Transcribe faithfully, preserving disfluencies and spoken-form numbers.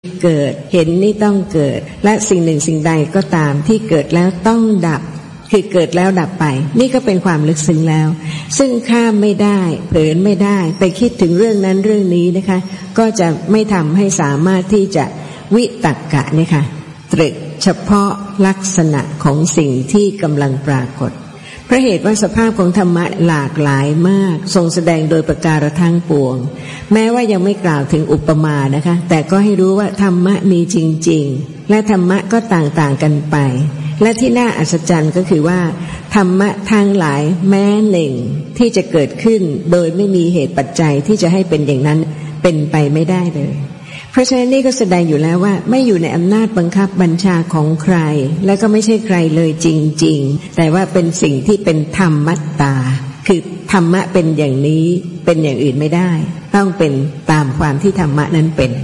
เกิดเห็นนี่ต้องเกิดและสิ่งหนึ่งสิ่งใดก็ตามที่เกิดแล้วต้องดับคือเกิดแล้วดับไปนี่ก็เป็นความลึกซึ้งแล้วซึ่งข้ามไม่ได้เผลอไม่ได้ไปคิดถึงเรื่องนั้นเรื่องนี้นะคะก็จะไม่ทำให้สามารถที่จะวิตักกะเนี่ยค่ะตรึกเฉพาะลักษณะของสิ่งที่กำลังปรากฏเพราะเหตุว่าสภาพของธรรมะหลากหลายมากทรงแสดงโดยประการทั้งปวงแม้ว่ายังไม่กล่าวถึงอุปมานะคะแต่ก็ให้รู้ว่าธรรมะมีจริงๆและธรรมะก็ต่างๆกันไปและที่น่าอัศจรรย์ก็คือว่าธรรมะทั้งหลายแม้หนึ่งที่จะเกิดขึ้นโดยไม่มีเหตุปัจจัยที่จะให้เป็นอย่างนั้นเป็นไปไม่ได้เลยเพราะฉะนั้นนี่ก็แสดงอยู่แล้วว่าไม่อยู่ในอำนาจบังคับบัญชาของใครและก็ไม่ใช่ใครเลยจริงๆแต่ว่าเป็นสิ่งที่เป็นธรรมัตตาคือธรรมะเป็นอย่างนี้เป็นอย่างอื่นไม่ได้ต้องเป็นตามความที่ธรรมะนั้นเป็น